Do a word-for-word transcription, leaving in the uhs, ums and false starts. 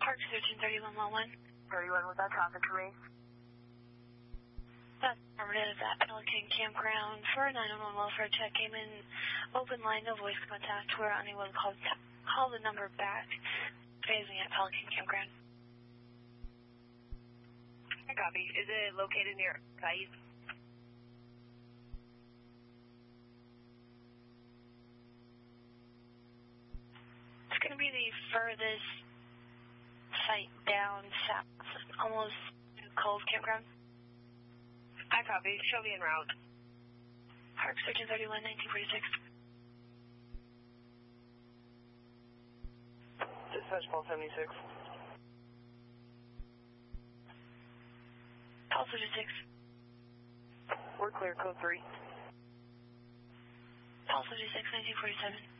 Park Surgeon thirty-one one one. thirty-one, was that traffic race? That's affirmative at Pelican Campground for a nine one one welfare check. Came in open line, no voice contact. We're unable to call, call the number back. Phasing at Pelican Campground. I copy. Is it located near site? It's going to be the furthest site down south, almost New Cove Campground. I copy. Show me en route. Park Surgeon thirty-one, nineteen forty-six. Dispatch call seventy-six. Call thirty-six. We're clear, code three. Call thirty-six, nineteen forty-seven.